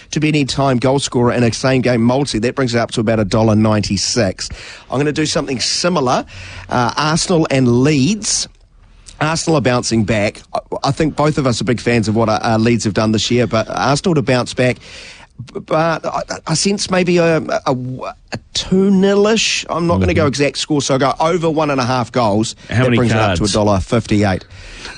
to be any time goal scorer in a same game multi. That brings it up to about $1.96. I'm going to do something similar. Arsenal and Leeds. Arsenal are bouncing back. I think both of us are big fans of what our Leeds have done this year, but Arsenal to bounce back. But I sense maybe a 2-0-ish. I'm not going to go exact score, so I go over 1.5 goals. How many brings cards? it up to $1.58.